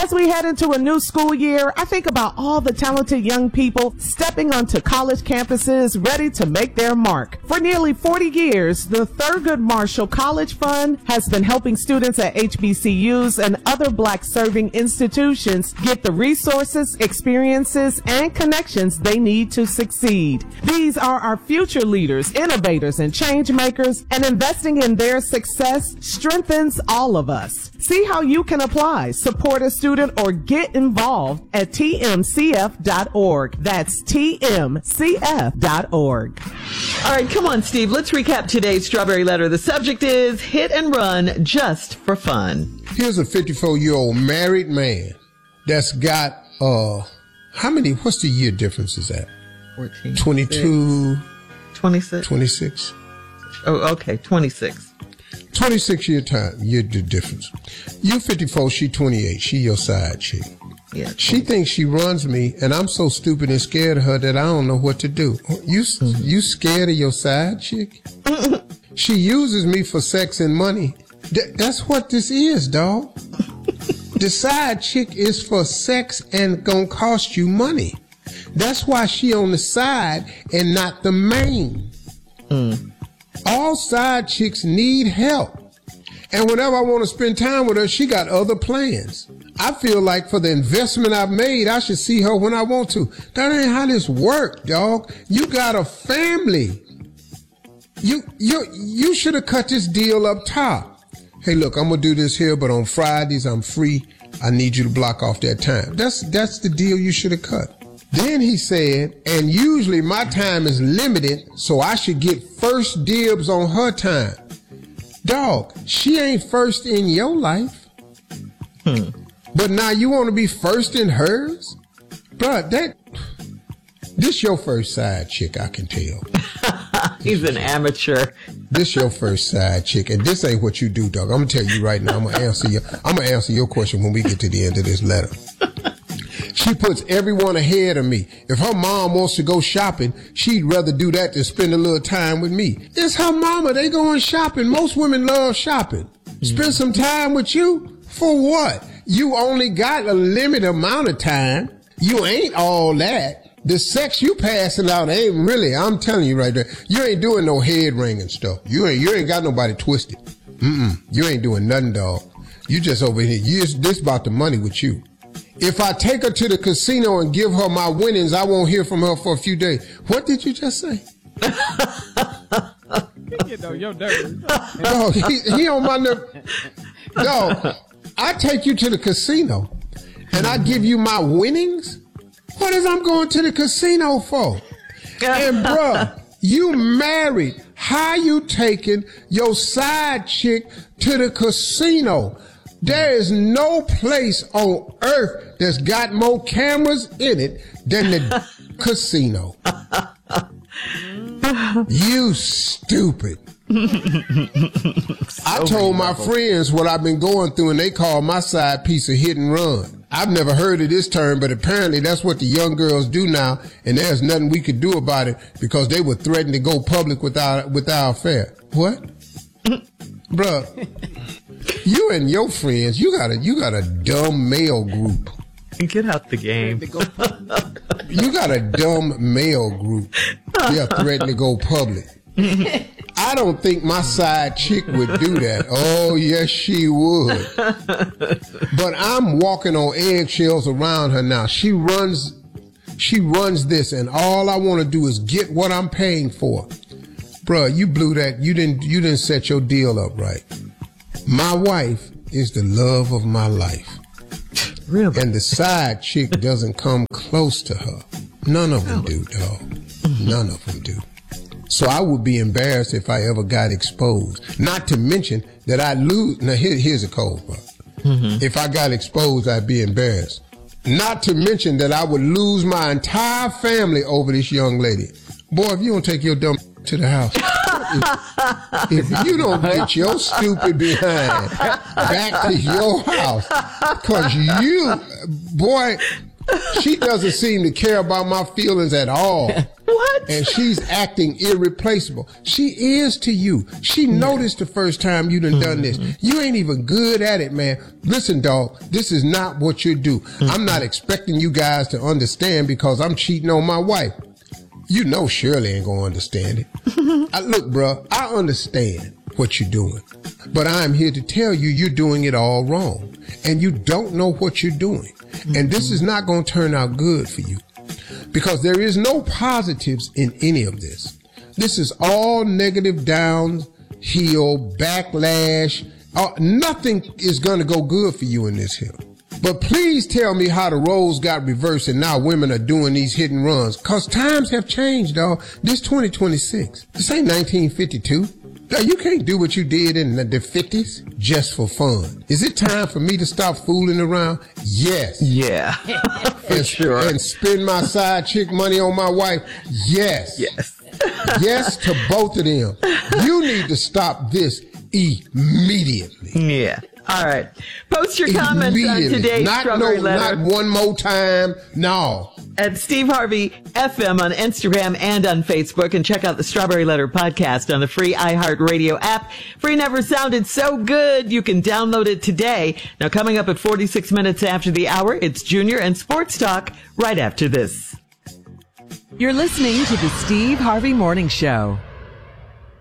As we head into a new school year, I think about all the talented young people stepping onto college campuses ready to make their mark. For nearly 40 years, the Thurgood Marshall College Fund has been helping students at HBCUs and other Black-serving institutions get the resources, experiences, and connections they need to succeed. These are our future leaders, innovators, and change makers, and investing in their success strengthens all of us. See how you can apply, support a student, or get involved at tmcf.org. That's tmcf.org. All right, come on, Steve. Let's recap today's Strawberry Letter. The subject is hit and run just for fun. Here's a 54-year-old married man that's got, what's the year difference is that? 14. 22. 26. 26. Oh, okay, 26. 26 year difference. You 54, she 28. She your side chick. Yeah. She thinks she runs me, and I'm so stupid and scared of her that I don't know what to do. You scared of your side chick? She uses me for sex and money. That's what this is, dog. The side chick is for sex and gonna cost you money. That's why she on the side and not the main. All side chicks need help. And whenever I want to spend time with her, she got other plans. I feel like for the investment I've made, I should see her when I want to. That ain't how this works, dog. You got a family. You should have cut this deal up top. Hey, look, I'm going to do this here, but on Fridays I'm free. I need you to block off that time. That's the deal you should have cut. Then he said, and usually my time is limited, so I should get first dibs on her time. Dog, she ain't first in your life. But now you want to be first in hers? Bruh, this your first side chick, I can tell. He's an amateur. This your first side chick, and this ain't what you do, dog. I'm gonna tell you right now. I'm gonna answer your question when we get to the end of this letter. She puts everyone ahead of me. If her mom wants to go shopping, she'd rather do that than spend a little time with me. It's her mama. They going shopping. Most women love shopping. Spend some time with you? For what? You only got a limited amount of time. You ain't all that. The sex you passing out ain't really, I'm telling you right there, you ain't doing no head ringing stuff. You ain't got nobody twisted. You ain't doing nothing, dog. You just over here. This about the money with you. If I take her to the casino and give her my winnings, I won't hear from her for a few days. What did you just say? You know, your nerves. No, he on my nerve. No, I take you to the casino and I give you my winnings? What is I'm going to the casino for? And bruh, you married. How you taking your side chick to the casino? There is no place on earth that's got more cameras in it than the casino. You stupid. I told my friends what I've been going through, and they call my side piece a hit and run. I've never heard of this term, but apparently that's what the young girls do now, and there's nothing we could do about it because they were threatened to go public with our affair. What? Bruh, you and your friends, you got a dumb male group. Get out the game. You got a dumb male group. They're threatening to go public. I don't think my side chick would do that. Oh, yes, she would. But I'm walking on eggshells around her now. She runs this, and all I want to do is get what I'm paying for. Bruh, you blew that. You didn't set your deal up right. My wife is the love of my life. Really? And the side chick doesn't come close to her. None of them do, dog. None of them do. So I would be embarrassed if I ever got exposed. Not to mention that I'd lose. Now, here's a cold part. If I got exposed, I'd be embarrassed. Not to mention that I would lose my entire family over this young lady. Boy, if you don't take your dumb to the house, if you don't get your stupid behind back to your house, because boy, she doesn't seem to care about my feelings at all. What? And she's acting irreplaceable. She is to you. She noticed the first time you done this. You ain't even good at it, man. Listen, dog, this is not what you do. I'm not expecting you guys to understand because I'm cheating on my wife. You know Shirley ain't gonna understand it. Look, bro, I understand what you're doing, but I'm here to tell you you're doing it all wrong, and you don't know what you're doing, and this is not gonna turn out good for you because there is no positives in any of this. This is all negative, downhill, backlash. Nothing is gonna go good for you in this here. But please tell me how the roles got reversed and now women are doing these hit and runs. Cause times have changed, dog. This 2026. This ain't 1952. Now, you can't do what you did in the 50s just for fun. Is it time for me to stop fooling around? Yes. Yeah. For sure. And spend my side chick money on my wife? Yes. Yes. Yes to both of them. You need to stop this immediately. Yeah. All right. Post your comments on today's Strawberry Letter. Not one more time. No. At Steve Harvey FM on Instagram and on Facebook. And check out the Strawberry Letter podcast on the free iHeartRadio app. Free never sounded so good. You can download it today. Now, coming up at 46 minutes after the hour, it's Junior and Sports Talk right after this. You're listening to the Steve Harvey Morning Show.